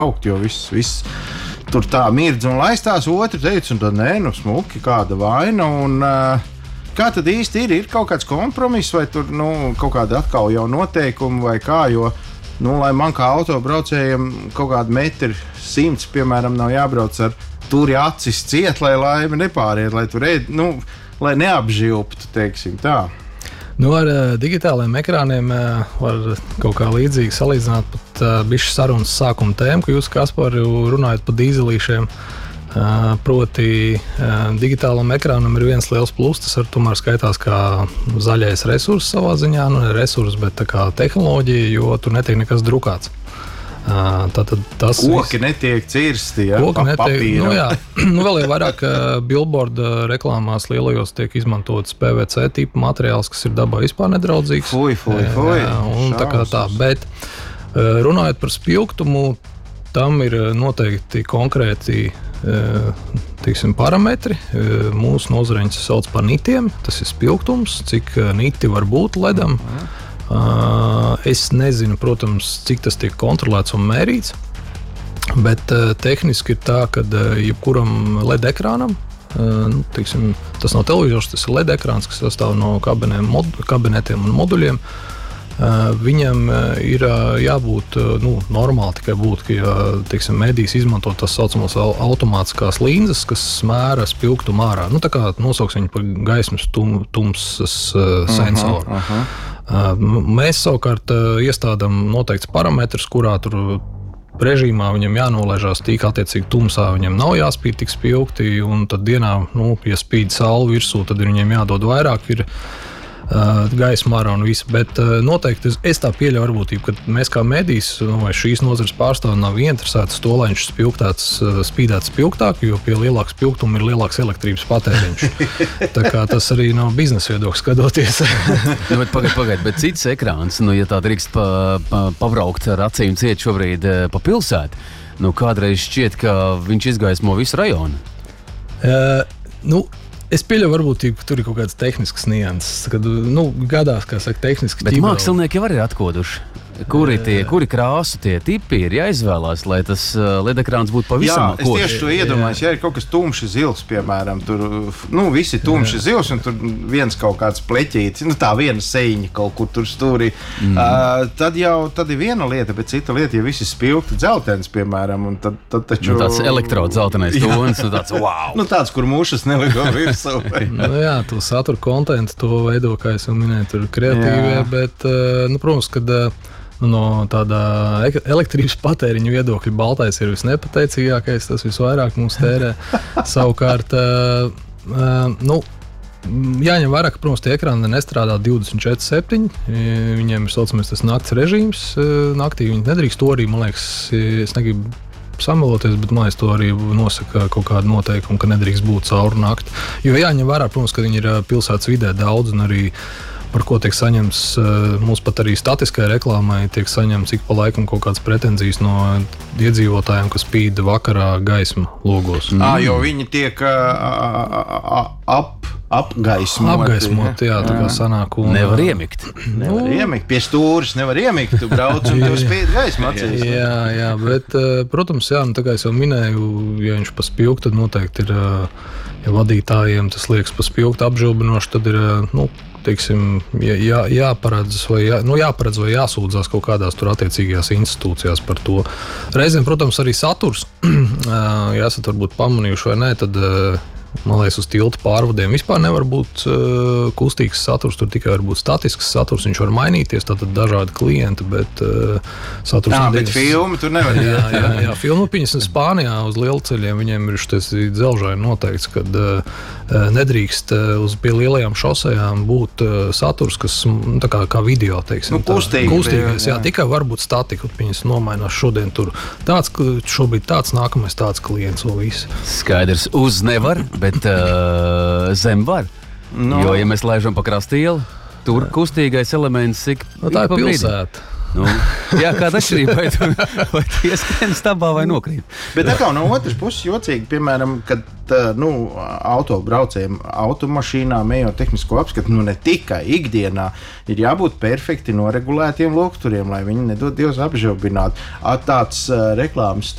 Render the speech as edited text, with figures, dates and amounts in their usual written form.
augt, jo viss tur tā mirdz un laistās. Otru teica, un tad nē, smuki, kāda vaina. Un, kā tad īsti ir? Ir kaut kāds kompromiss vai tur kaut kāda atkal jau noteikumi vai kā, jo, lai man kā autobraucējiem kaut kāda 1,100 m, piemēram, nav jābrauc ar turi acis ciet, lai laime nepāriet, lai tur lai neapžilptu, teiksim tā. Ar digitāliem ekrāniem var kaut kā līdzīgi salīdzināt pat bišķi sarunas sākuma tēmu, ka jūs, Kaspari, runājat par dīzelīšiem. Proti, digitālam ekrānam ir viens liels pluss, tas tomēr skaitās kā zaļais resurs savā ziņā, ne resurs, bet tā kā tehnoloģija, jo tur netiek nekas drukāts. Koki netiek cirsti, ja? Koki netiek, vēl jau vairāk billboard reklāmās lielajos tiek izmantots PVC tipa materiāls, kas ir dabā vispār nedraudzīgs. Fui. Bet runājot par spilgtumu, tam ir noteikti konkrēti parametri. Mūsu nozareņas sauc par nitiem, tas ir spilgtums, cik niti var būt ledam. Es nezinu, protams, cik tas tiek kontrolēts un mērīts, bet tehniski ir tā, ka jebkuram LED ekrānam, tas nav televizors, tas ir LED ekrāns, kas sastāv no kabinetiem un moduļiem. Viņam ir jābūt normāli tikai būt, ka medijas izmanto tās saucamās automātiskās līnzes, kas mēra spilgtumu ārā. Tā kā nosauks viņu par gaismas tumsas sensoru. Mēs savukārt iestādām noteikts parametrus, kurā tur režīmā viņam jānolaižās tīk attiecīgi tumsā, viņam nav jāspīd tik spilgti, un tad dienā, ja spīd saule virsū, tad viņam jādod vairāk, ir gaisma ārā un viss, bet noteikti es tā pieļauju varbūtību, ka mēs kā medijas vai šīs nozares pārstāvi nav ieinteresētas to, lai viņš spīdētu spilgtāk, jo pie lielāka spilgtuma ir lielāks elektrības patēriņš. Tā kā tas arī nav biznesa viedoklis skatoties. Pagaid, bet cits ekrāns, ja tā drīkst pabraukt ar acīm ciet šobrīd pa pilsētu, kādreiz šķiet, ka viņš izgaismo visu rajonu. Es pieļauju varbūtību, ka tur ir kaut kādas tehniskas nianses. Kad, gadās, kā saka, tehniski bet mākslinieki jau arī ir atkoduši. Kuri krāsu tie tipi ir jāizvēlās, lai tas LED ekrāns būtu pavisam košs? Jā, es tieši to iedomājos, ja ir kaut kas tumši zils, piemēram, tur, visi tumši zils, un tur viens kaut kāds pleķītis, tā viena seiņa kaut kur tur stūrī. Tad ir viena lieta, bet cita lieta, ja visi spilgti dzeltens, piemēram, un tad taču... tāds elektrodzeltenais tonis, tāds wow! Tāds, kur mušas nelido virsū. To satura kontentu, to veido, kā es jau minēju, tur kreatīvie, bet, protams, kad no tāda elektrības patēriņa viedokļa baltais ir visnepateicīgākais, tas visvairāk mums tērē. Savukārt, jāņem vērā, ka, protams, tie ekrāni nestrādā 24/7. Viņiem ir saucamais tas nakts režīms. Naktī viņi nedrīkst to arī, man liekas, es negribu sameloties, bet man to arī nosaka kaut kāda noteikuma, ka nedrīkst būt cauri nakti. Jo jāņem vērā, protams, ka viņi ir pilsētas vidē daudz un arī par ko tiek saņemts, mums pat arī statiskai reklāmai tiek saņemts ik pa laikam kaut kādas pretenzijas no iedzīvotājiem, kas spīd vakarā gaisma logos. Jo viņi tiek apgaismoti, jā, tā kā sanāk. Nevar iemigt. Pie stūris nevar iemigt, tu brauc un tu spīd gaisma acīs. Jā, bet, protams, tā kā es jau minēju, ja viņš pa spilgtu, tad noteikti ir, ja vadītājiem tas liekas pa spilgtu apžilbinoši, tad ir, teiksim, jāparedz vai jāsūdzās kaut kādās tur attiecīgajās institūcijās par to. Reizēm, protams, arī saturs, ja esat varbūt pamanījuši vai nē, tad, man liekas, uz tilta pārvadiem vispār nevar būt kustīgs saturs, tur tikai var būt statisks saturs, viņš var mainīties, tātad dažādi klienti, bet saturs... bet filmu tur nevar. Jā, filmu piņas Spānijā uz lielceļiem, viņiem ir šis dzelžai noteikts, kad nedrīkst pie lielajām šosejām būt saturs, kas tā kā video, teiksim. Kustīgais, jā, tikai var būt statika, piņas nomainās šodien tur tāds, šobrīd tāds, nākamais tāds klients un viss. Skaidrs, uz nevar, bet zem var. Jo, ja mēs laižam pa krastu ielu, tur kustīgais elements tā ir pilsēta. Nu, jā, kāda atšķirība, vai tu ieskrien stabā vai nokrīt. Bet tā kā no otras puses jocīgi, piemēram, kad autobraucējiem automašīnām ejot tehnisko apskatu, ne tikai ikdienā ir jābūt perfekti noregulētiem lokturiem, lai viņi nedod Dievs apžilbināt. Tāds reklāmas